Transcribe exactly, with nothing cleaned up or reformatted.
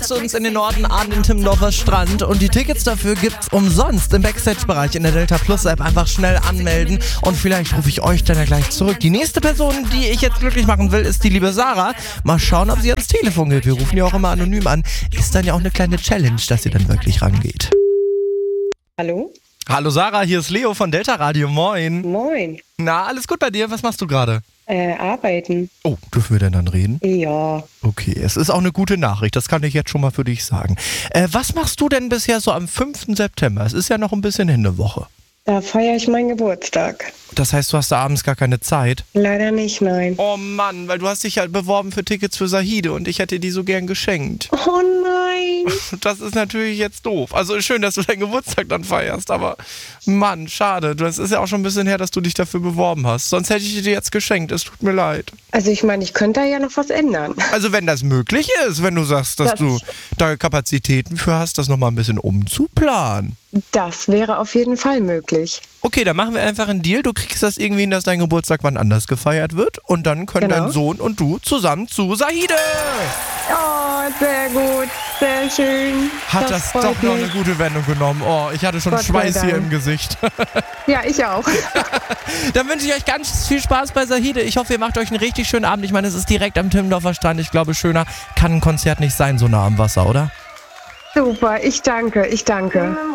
zu uns in den Norden an den Timmendorfer Strand und die Tickets dafür gibt's umsonst im Backstage-Bereich in der Delta Plus App. Einfach schnell anmelden und vielleicht rufe ich euch dann ja gleich zurück. Die nächste Person, die ich jetzt glücklich machen will, ist die liebe Sarah. Mal schauen, ob sie ans Telefon geht. Wir rufen ja auch immer anonym an. Ist dann ja auch eine kleine Challenge, dass sie dann wirklich rangeht. Hallo? Hallo Sarah, hier ist Leo von Delta Radio. Moin. Moin. Na, alles gut bei dir? Was machst du gerade? Äh, arbeiten. Oh, dürfen wir denn dann reden? Ja. Okay, es ist auch eine gute Nachricht, das kann ich jetzt schon mal für dich sagen. Äh, was machst du denn bisher so am fünften September? Es ist ja noch ein bisschen hin, eine Woche. Da feiere ich meinen Geburtstag. Das heißt, du hast da abends gar keine Zeit? Leider nicht, nein. Oh Mann, weil du hast dich halt beworben für Tickets für Sahide und ich hätte die so gern geschenkt. Oh nein. Das ist natürlich jetzt doof. Also schön, dass du deinen Geburtstag dann feierst, aber Mann, schade. Das ist ja auch schon ein bisschen her, dass du dich dafür beworben hast. Sonst hätte ich dir jetzt geschenkt, es tut mir leid. Also ich meine, ich könnte da ja noch was ändern. Also wenn das möglich ist, wenn du sagst, dass Das- du da Kapazitäten für hast, das nochmal ein bisschen umzuplanen. Das wäre auf jeden Fall möglich. Okay, dann machen wir einfach einen Deal. Du kriegst das irgendwie hin, dass dein Geburtstag wann anders gefeiert wird und dann können Genau. dein Sohn und du zusammen zu Sahide. Oh, sehr gut. Sehr schön. Hat das, freut doch noch mich. eine gute Wendung genommen. Oh, ich hatte schon Gott sei Schweiß hier Dank. im Gesicht. Ja, ich auch. Dann wünsche ich euch ganz viel Spaß bei Sahide. Ich hoffe, ihr macht euch einen richtig schönen Abend. Ich meine, es ist direkt am Timmendorfer Strand. Ich glaube, schöner kann ein Konzert nicht sein, so nah am Wasser, oder? Super, ich danke, ich danke.